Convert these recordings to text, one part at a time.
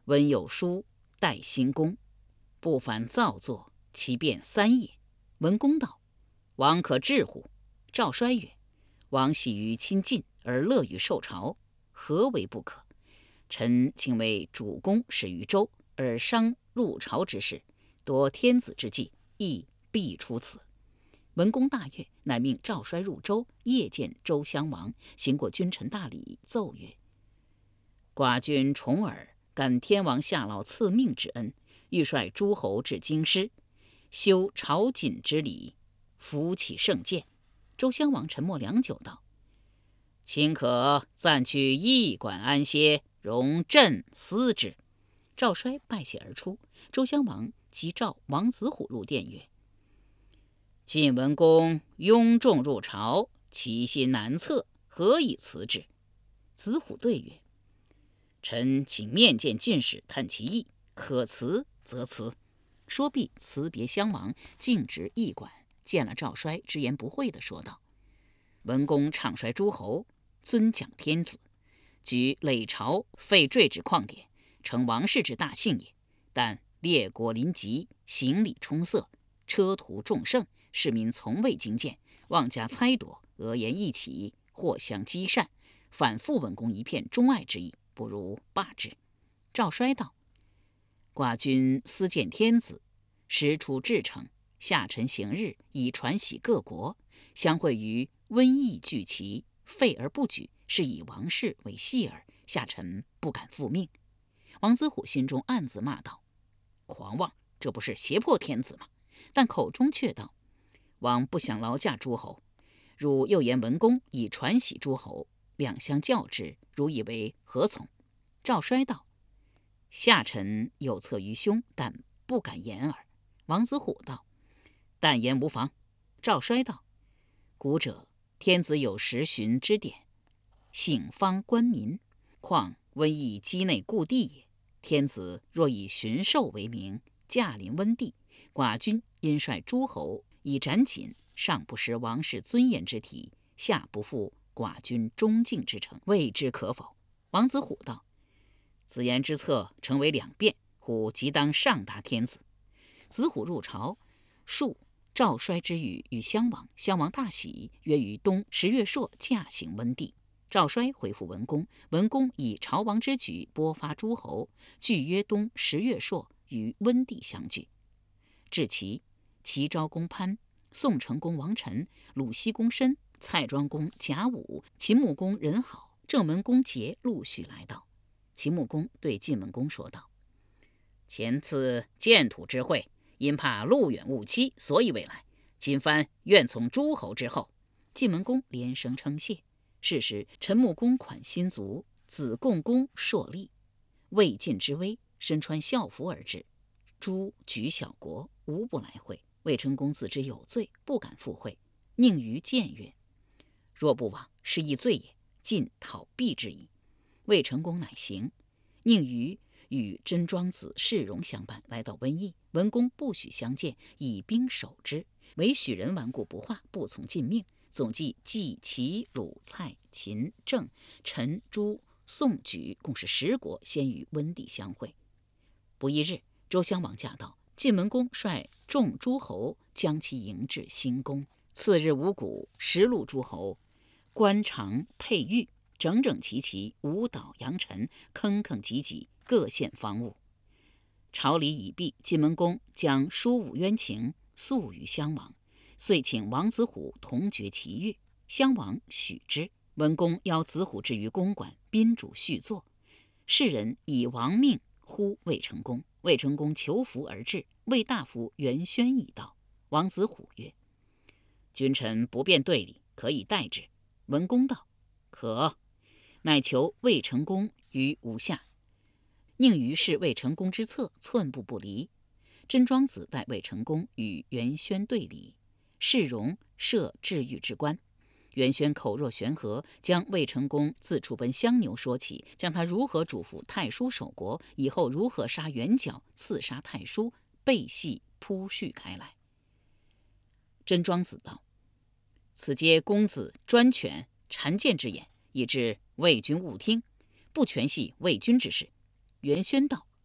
温有书，待新功，不凡造作，其变三也。文公道：王可治乎？赵衰曰：王喜于亲近，而乐于受朝，何为不可？臣请为主公始于周，而商入朝之事，夺天子之计，亦必出此。文公大悦，乃命赵衰入周，夜见周襄王，行过君臣大礼，奏曰：寡君重耳，感天王下诏赐命之恩，欲率诸侯至京师，修朝谨之礼，扶起圣鉴。周襄王沉默良久，道：卿可暂去驿馆安歇，容朕思之。赵衰拜谢而出。周襄王即召王子虎入殿曰：晋文公拥众入朝，其心难测，何以辞之？子虎对曰：臣请面见进士，探其意，可辞则辞。说毕，辞别襄王，径直驿馆，见了赵衰，直言不讳地说道：文公唱衰诸侯，尊讲天子，举累朝废坠之旷典，成王室之大幸也。但列国临急，行礼充塞，车途众盛，市民从未经见，妄加猜夺，讹言一起，或相积善，反复文公一片钟爱之意，不如罢之。赵衰道：寡君思见天子，时出至诚，下臣行日，以传喜各国，相会于瘟疫聚齐，废而不举，是以王室为戏耳，下臣不敢复命。王子虎心中暗自骂道：狂妄，这不是胁迫天子吗？但口中却道：王不想劳驾诸侯，汝又言文公以传喜诸侯，两相较之，汝以为何从？赵衰道：下臣有策于胸，但不敢言耳。王子虎道：但言无妨。赵衰道：古者天子有时旬之典，省方官民，况瘟疫畿内故地也。天子若以巡狩为名，驾临温地，寡君因率诸侯以斩锦，上不失王室尊严之体，下不负寡君忠敬之诚，谓之可否？王子虎道：子言之策诚为两变，虎即当上达天子。子虎入朝，述赵衰之语与襄王，襄王大喜，约于冬10月朔驾行温地。赵衰回复文公，文公以朝王之举拨发诸侯，俱约冬10月朔于温地相聚。至齐昭公潘、宋成公王臣、鲁西公申、蔡庄公贾武、秦穆公任好、郑文公桀陆续来到。秦穆公对晋文公说道：前次建土之会，因怕路远误期，所以未来。今番愿从诸侯之后。晋文公连声称谢。是时，陈穆公款新卒，子贡公硕立，魏晋之威，身穿校服而至。诸举小国，无不来会。魏成公自知有罪，不敢赴会。宁于谏曰：若不往，是亦罪也，晋讨避之矣。魏成公乃行。宁于与真庄子世荣相伴，来到温邑。文公不许相见，以兵守之，唯许人顽固不化，不从晋命。总计冀、齐、鲁、蔡、秦、郑、陈、朱、宋、举共是10国，先于温地相会。不一日，周襄王驾到，晋文公率众诸侯将其迎至新宫。次日五谷10路诸侯，官常佩玉，整整齐齐，舞蹈扬尘，铿铿汲汲，各献方物。朝礼已毕，晋文公将书武冤情诉于襄王，遂请王子虎同决其乐。襄王许之。文公邀子虎至于公馆，宾主叙作。世人以王命呼魏成公，魏成公求服而至。魏大夫元宣已到。王子虎曰：君臣不便对礼，可以代之。文公道：可。乃求魏成公于吴下。宁于是魏成公之策，寸步不离。真庄子代魏成公与元宣对礼，世荣设治狱之官。元宣口若悬河，将魏成公自处奔相牛说起，将他如何嘱咐太叔守国，以后如何杀元角、刺杀太叔，背细铺叙开来。真庄子道：此皆公子专权谗见之言，以致魏君勿听，不全系魏君之事。元宣道：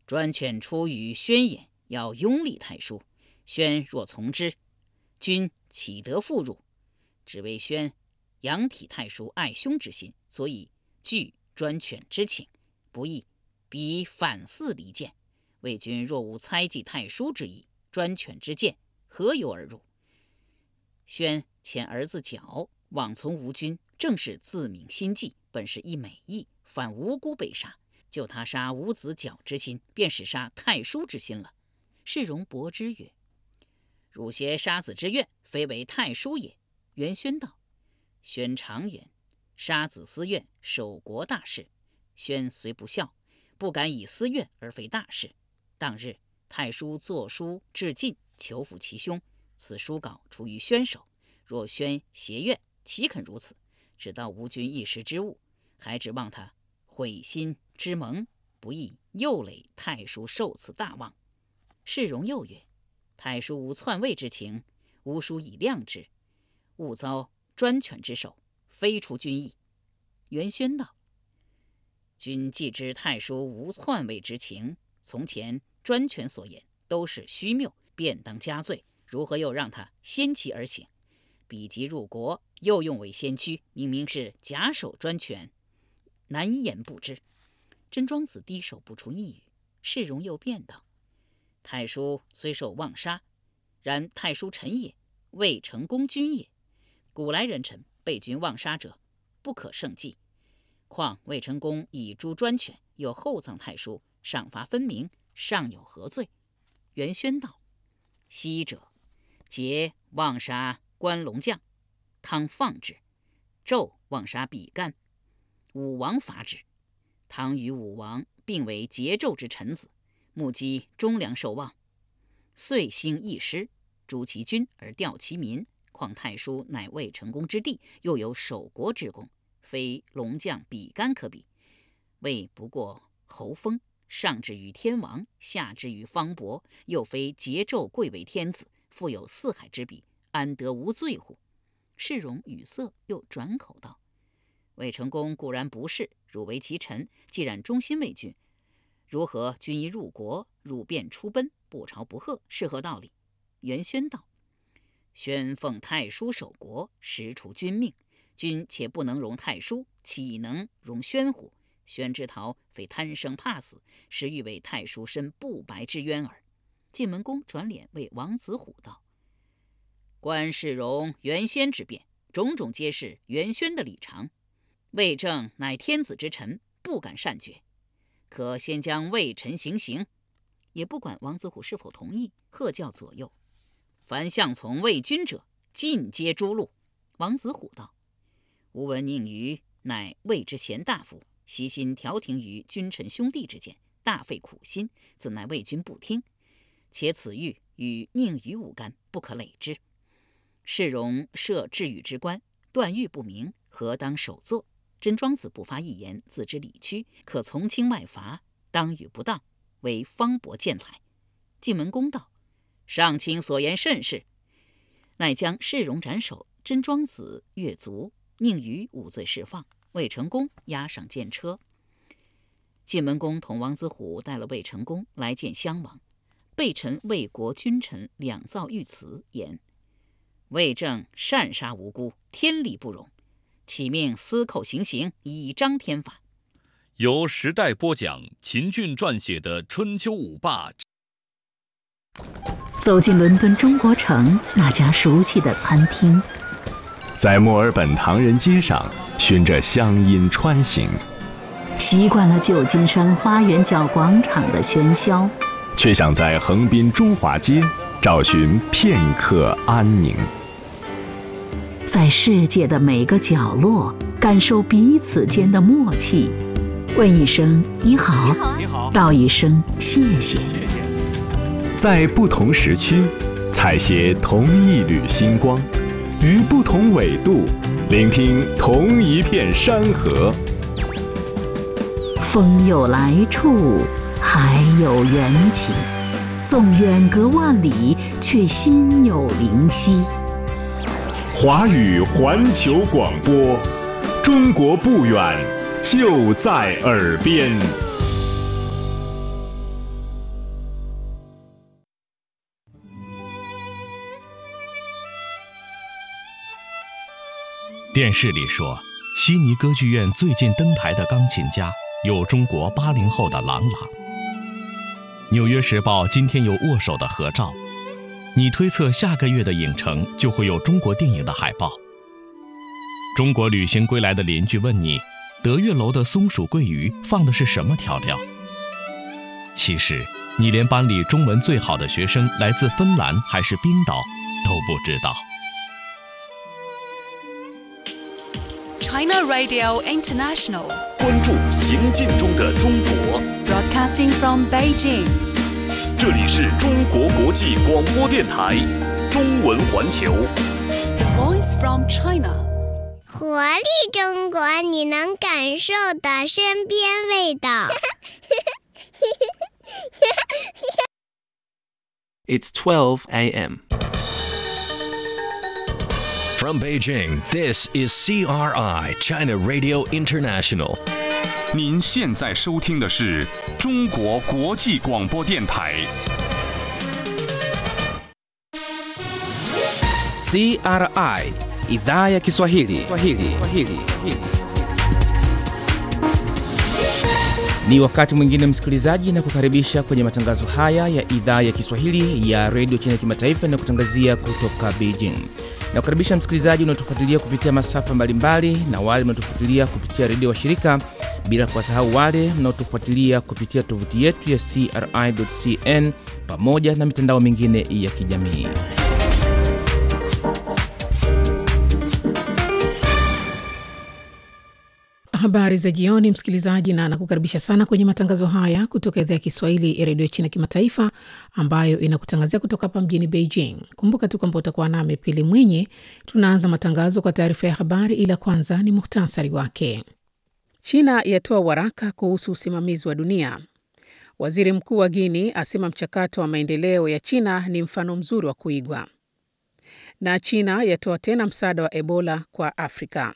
专权出于宣言，要拥立太叔。宣若从之，君岂得复入？只为宣仰体太叔爱兄之心，所以拒专权之请，不义。彼反似离间。魏君若无猜忌太叔之意，专权之见何由而入？宣遣儿子矫往从吴军，正是自明心计，本是一美意，反无辜被杀。就他杀伍子矫之心，便是杀太叔之心了。世荣驳之曰：汝挟杀子之怨，非为太叔也。元宣道：宣常言，杀子私怨，守国大事。宣虽不孝，不敢以私怨而非大事。当日太叔作书致晋，求抚其兄，此书稿出于宣手。若宣挟怨，岂肯如此？只道吴军一时之误，还指望他悔心之盟，不亦又累太叔受此大望。世荣又曰：太叔无篡位之情，吾书以谅之，勿遭专权之手，非出军意。元宣道：君既知太叔无篡位之情，从前专权所言都是虚谬，便当加罪，如何又让他先期而行？彼即入国，又用为先驱，明明是假手专权，难言不知。真庄子低首不出一语。世荣又辩道：太叔虽受妄杀，然太叔臣也，未成功君也。古来人臣被君妄杀者，不可胜计。况魏成功以诛专权，又厚葬太叔，赏罚分明，尚有何罪？元宣道：昔者桀妄杀关龙将，汤放之；纣妄杀比干，武王伐之。汤与武王并为桀纣之臣子，目击忠良受望，遂兴义师，诛其君而吊其民。况太叔乃魏成功之弟，又有守国之功，非龙将比干可比。魏不过侯封，上至于天王，下至于方伯，又非桀纣贵为天子，复有四海之比，安得无罪乎？世荣语塞，又转口道：魏成功固然不是，汝为其臣，既然忠心为君，如何君一入国，汝便出奔，不朝不贺，是何道理？元宣道：宣奉太叔守国，实除君命，君且不能容太叔，岂能容宣乎？宣之逃，非贪生怕死，实欲为太叔申不白之冤耳。晋文公转脸为王子虎道：观世荣、元先之辩，种种皆是元宣的理常。魏正乃天子之臣，不敢擅决，可先将魏臣行刑。也不管王子虎是否同意，喝叫左右：凡向从魏君者，尽皆诛戮。王子虎道：吾闻宁虞乃魏之贤大夫，悉心调停于君臣兄弟之间，大费苦心，怎奈魏君不听？且此狱与宁虞无干，不可累之。世荣设治狱之官，断狱不明，何当首作？真庄子不发一言，自知理屈，可从轻外罚，当与不当，为方伯见裁。晋文公道：上卿所言甚是。乃将世荣斩首，真庄子越族，宁虞无罪释放，魏成功押上监车。晋文公同王子虎带了魏成功来见襄王，备陈魏国君臣两造御词，言：魏正擅杀无辜，天理不容，启命司寇行刑，以彰天法。 由时代播讲秦俊撰写的《春秋五霸》。 走进伦敦中国城那家熟悉的餐厅， 在墨尔本唐人街上循着乡音穿行， 习惯了旧金山花园角广场的喧嚣， 却想在横滨中华街找寻片刻安宁。 在世界的每个角落感受彼此间的默契，问一声你好，道一声谢谢。 在不同时区采撷同一缕星光，于不同纬度聆听同一片山河。 风有来处，海有缘起，纵远隔万里，却心有灵犀。 华语环球广播，中国不远，就在耳边。 电视里说，悉尼歌剧院最近登台的钢琴家有中国80后的郎朗。纽约时报今天有握手的合照，你推测下个月的影城就会有中国电影的海报。中国旅行归来的邻居问你，德月楼的松鼠桂鱼放的是什么调料？其实你连班里中文最好的学生来自芬兰还是冰岛都不知道。 China Radio International， 关注行进中的中国。 Broadcasting from Beijing， 这里是中国国际广播电台中文环球。 The Voice from China， 活力中国，你能感受的身边味道。 It's 12 a.m. From Beijing, this is CRI, China Radio International. 您现在收听的是中国国际广播电台。 CRI, Idhaa ya Kiswahili. Ni wakati mwingine msikilizaji, na kukaribisha kwenye matangazo haya ya Idhaa ya Kiswahili ya Radio China Kimataifa na kutangazia kutoka Beijing. Na kukaribisha msikilizaji unaotufuatilia kupitia masafa mbalimbali na wale mnaotufuatilia kupitia redio wa shirika, bila kuwasahau wale mnaotufuatilia kupitia tovuti yetu ya CRI.cn pamoja na mitandao mingine ya kijamii. Habari za jioni msikilizaji, na nakukaribisha sana kwenye matangazo haya kutoka idhaa ya Kiswahili ya Radio China Kimataifa ambayo inakutangazia kutoka hapa mjini Beijing. Kumbuka tu kwamba utakuwa nami Pili Mwenye. Tunaanza matangazo kwa taarifa ya habari, ila kwanza ni muhtasari wake. China yatoa waraka kuhusu usimamizi wa dunia. Waziri Mkuu wa Guinea asema mchakato wa maendeleo ya China ni mfano mzuri wa kuigwa. Na China yatoa tena msaada wa Ebola kwa Afrika.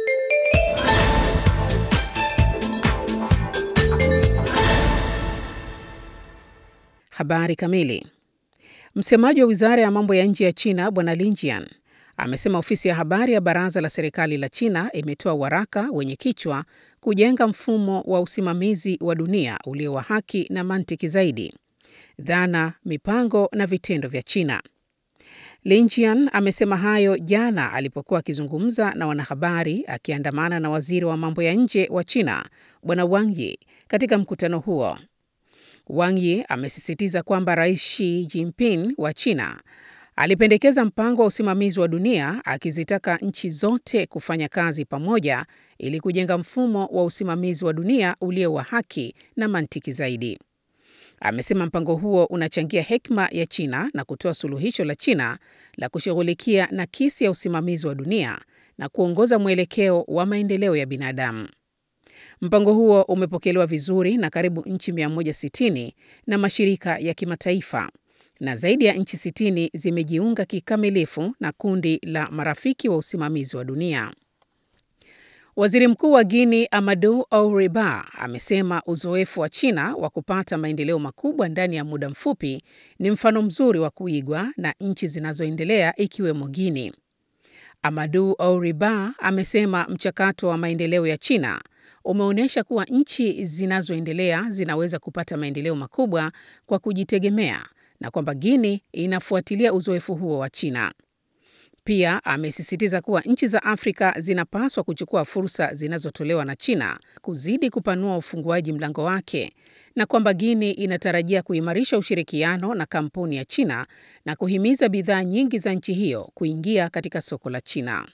Habari kamili. Msemaji wa Wizara ya Mambo ya Nje ya China, Bwana Lin Jian, amesema ofisi ya habari ya Baraza la Serikali la China imetoa waraka wenye kichwa kujenga mfumo wa usimamizi wa dunia ulio wa haki na mantiki zaidi, dhana, mipango na vitendo vya China. Lin Jian amesema hayo jana alipokuwa akizungumza na wanahabari akiandamana na Waziri wa Mambo ya Nje wa China, Bwana Wang Yi, katika mkutano huo. Wang Yi amesisitiza kwamba Rais Xi Jinping wa China alipendekeza mpango wa usimamizi wa dunia, akizitaka nchi zote kufanya kazi pamoja ili kujenga mfumo wa usimamizi wa dunia ulio wa haki na mantiki zaidi. Amesema mpango huo unachangia hekima ya China na kutoa suluhisho la China la kushughulikia nakisi ya usimamizi wa dunia na kuongoza mwelekeo wa maendeleo ya binadamu. Mpango huo umepokelewa vizuri na karibu nchi 160 na mashirika ya kimataifa, na zaidi ya nchi 60 zimejiunga kikamilifu na kundi la marafiki wa usimamizi wa dunia. Waziri Mkuu wa Guinea Amadou Oure Ba amesema uzoefu wa China wa kupata maendeleo makubwa ndani ya muda mfupi ni mfano mzuri wa kuigwa na nchi zinazoendelea ikiwemo Guinea. Amadou Oure Ba amesema mchakato wa maendeleo ya China umeonyesha kuwa nchi zinazoendelea zinaweza kupata maendeleo makubwa kwa kujitegemea na kwamba Guinea inafuatilia uzoefu huo wa China. Pia amesisitiza kuwa nchi za Afrika zinapaswa kuchukua fursa zinazotolewa na China kuzidi kupanua ufunguaji mlango wake, na kwamba Guinea inatarajia kuimarisha ushirikiano na kampuni ya China na kuhimiza bidhaa nyingi za nchi hiyo kuingia katika soko la China.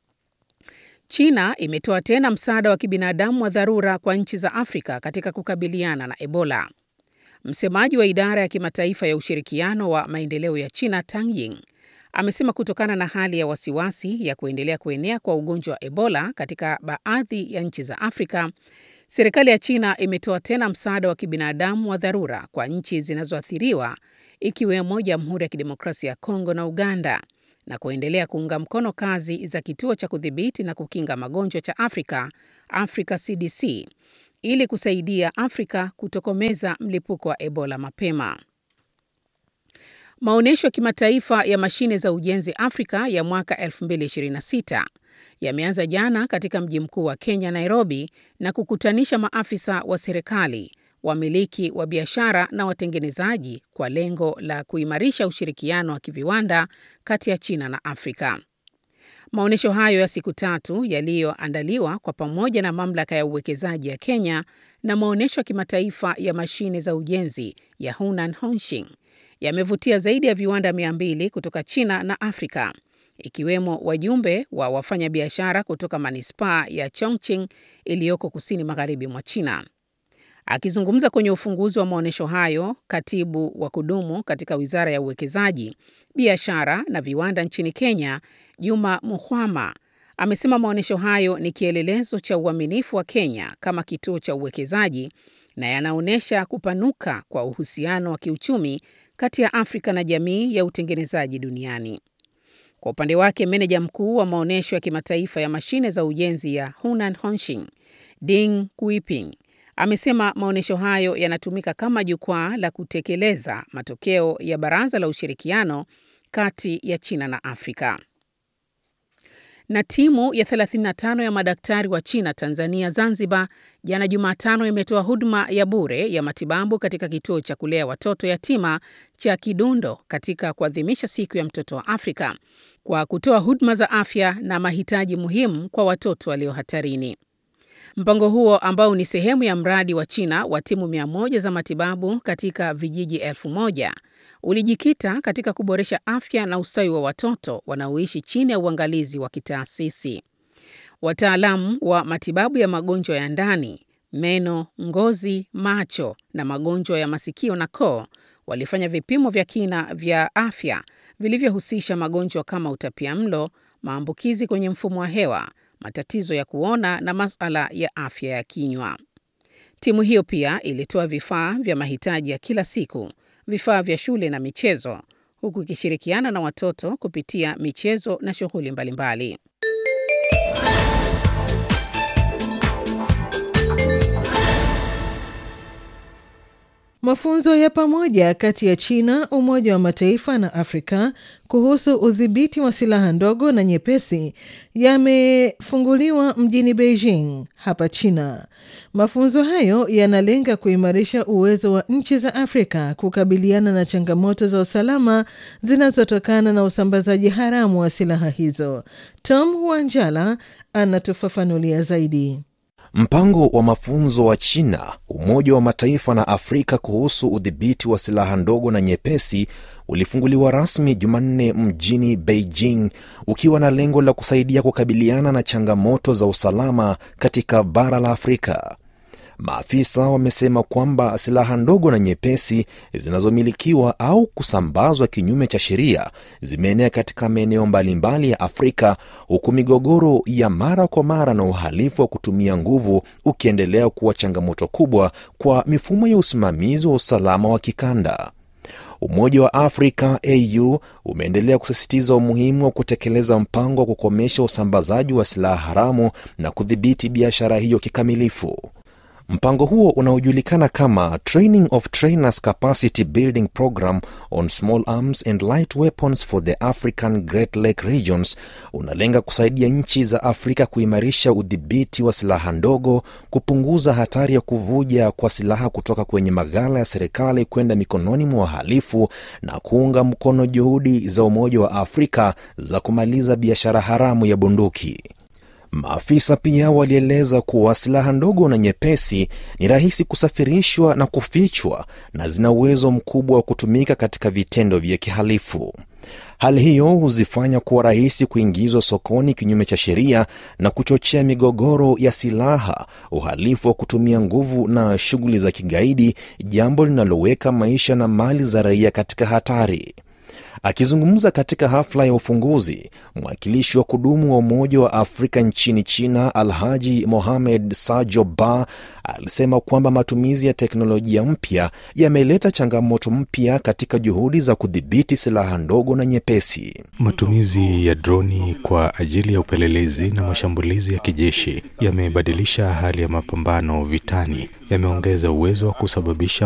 China imetoa tena msaada wa kibinadamu wa dharura kwa nchi za Afrika katika kukabiliana na Ebola. Msemaji wa idara ya kimataifa ya ushirikiano wa maendeleo ya China, Tang Ying, amesema kutokana na hali ya wasiwasi ya kuendelea kuenea kwa ugonjwa wa Ebola katika baadhi ya nchi za Afrika, serikali ya China imetoa tena msaada wa kibinadamu wa dharura kwa nchi zinazoathiriwa ikiwemo Jamhuri ya Kidemokrasia ya Kongo na Uganda, na kuendelea kuunga mkono kazi za kituo cha kudhibiti na kukinga magonjwa cha Afrika, Africa CDC, ili kusaidia Afrika kutokomeza mlipuko wa Ebola mapema. Maonyesho ya kimataifa ya mashine za ujenzi Afrika ya mwaka 2026 yameanza jana katika mji mkuu wa Kenya, Nairobi, na kukutanisha maafisa wa serikali, wamiliki wa biashara na watengenezaji kwa lengo la kuimarisha ushirikiano wa kiviwanda kati ya China na Afrika. Maonyesho hayo ya siku 3 yaliyoandaliwa kwa pamoja na mamlaka ya uwekezaji ya Kenya na maonyesho ya kimataifa ya mashine za ujenzi ya Hunan Hongqin yamevutia zaidi ya viwanda 200 kutoka China na Afrika, ikiwemo wajumbe wa wafanyabiashara kutoka manispaa ya Chongqing iliyoko kusini magharibi mwa China. Akizungumza kwenye ufunguzi wa maonyesho hayo, katibu wa kudumu katika Wizara ya Uwekezaji, Biashara na Viwanda nchini Kenya, Juma Muhwama, amesema maonyesho hayo ni kielelezo cha uaminifu wa Kenya kama kituo cha uwekezaji na yanaonyesha kupanuka kwa uhusiano wa kiuchumi kati ya Afrika na jamii ya utengenezaji duniani. Kwa upande wake, meneja mkuu wa maonyesho ya kimataifa ya mashine za ujenzi ya Hunan Hongqin, Ding Guiping, amesema maonyesho hayo yanatumika kama jukwaa la kutekeleza matokeo ya Baraza la Ushirikiano kati ya China na Afrika. Na timu ya 35 ya madaktari wa China, Tanzania, Zanzibar, jana Jumatano imetoa huduma ya bure ya matibabu katika kituo cha kulea watoto yatima cha Kidundo katika kuadhimisha siku ya mtoto wa Afrika kwa kutoa huduma za afya na mahitaji muhimu kwa watoto walio hatarini. Mpango huo ambao ni sehemu ya mradi wa China wa timu 100 za matibabu katika vijiji 1000 ulijikita katika kuboresha afya na ustawi wa watoto wanaoishi chini ya uangalizi wa kitaasisi. Wataalamu wa matibabu ya magonjwa ya ndani, meno, ngozi, macho na magonjwa ya masikio na koo walifanya vipimo vya kina vya afya vilivyohusisha magonjwa kama utapiamlo, maambukizi kwenye mfumo wa hewa, matatizo ya kuona na masuala ya afya ya kinywa. Timu hiyo pia ilitoa vifaa vya mahitaji ya kila siku, vifaa vya shule na michezo, huku ikishirikiana na watoto kupitia michezo na shughuli mbalimbali. Mafunzo ya pamoja kati ya China, Umoja wa Mataifa na Afrika kuhusu udhibiti wa silaha ndogo na nyepesi yamefunguliwa mjini Beijing hapa China. Mafunzo hayo yanalenga kuimarisha uwezo wa nchi za Afrika kukabiliana na changamoto za usalama zinazotokana na usambazaji haramu wa silaha hizo. Tom Wanjala anatufafanulia zaidi. Mpango wa mafunzo wa China, Umoja wa Mataifa na Afrika kuhusu udhibiti wa silaha ndogo na nyepesi ulifunguliwa rasmi Jumanne mjini Beijing, ukiwa na lengo la kusaidia kukabiliana na changamoto za usalama katika bara la Afrika. Maafisa wamesema kwamba silaha ndogo na nyepesi zinazomilikiwa au kusambazwa kinyume cha sheria zimeenea katika maeneo mbalimbali ya Afrika, huku migogoro ya mara kwa mara na uhalifu wa kutumia nguvu ukiendelea kuwa changamoto kubwa kwa mifumo ya usimamizi wa usalama wa kikanda. Umoja wa Afrika AU umeendelea kusisitiza umuhimu wa kutekeleza mpango wa kukomesha usambazaji wa silaha haramu na kudhibiti biashara hiyo kikamilifu. Mpango huo unaojulikana kama Training of Trainers Capacity Building Program on Small Arms and Light Weapons for the African Great Lake Regions unalenga kusaidia nchi za Afrika kuimarisha udhibiti wa silaha ndogo, kupunguza hatari ya kuvuja kwa silaha kutoka kwenye maghala ya serikali kwenda mikononi mwa wahalifu na kuunga mkono juhudi za Umoja wa Afrika za kumaliza biashara haramu ya bunduki. Maafisa pia walieleza kuwa silaha ndogo na nyepesi ni rahisi kusafirishwa na kufichwa na zina uwezo mkubwa wa kutumika katika vitendo vya kihalifu. Hali hiyo huzifanya kuwa rahisi kuingizwa sokoni kinyume cha sheria na kuchochea migogoro ya silaha, uhalifu wa kutumia nguvu na shughuli za kigaidi, jambo linaloweka maisha na mali za raia katika hatari. Akizungumza katika hafla ya ufunguzi, mwakilishi wa kudumu wa Umoja wa Afrika nchini China, Alhaji Mohamed Sajo Ba, alisema kwamba matumizi ya teknolojia mpya yameleta changamoto mpya katika juhudi za kudhibiti silaha ndogo na nyepesi. Matumizi ya droni kwa ajili ya upelelezi na mashambulizi ya kijeshi yamebadilisha hali ya mapambano vitani, yameongeza uwezo wa kusababisha